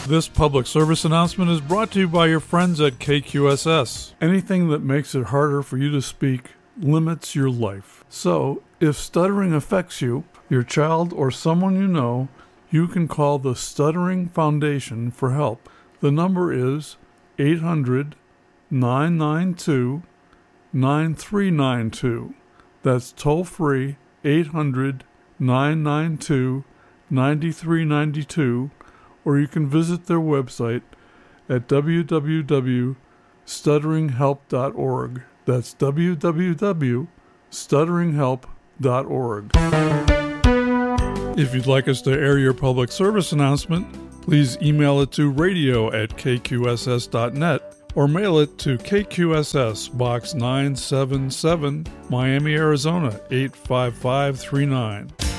This public service announcement is brought to you by your friends at KQSS. Anything that makes it harder for you to speak limits your life. So, if stuttering affects you, your child, or someone you know, you can call the Stuttering Foundation for help. The number is 800-992-9392. That's toll-free 800-992-9392, or you can visit their website at www.stutteringhelp.org. That's www.stutteringhelp.org. If you'd like us to air your public service announcement, please email it to radio@kqss.net or mail it to KQSS Box 977, Miami, Arizona 85539.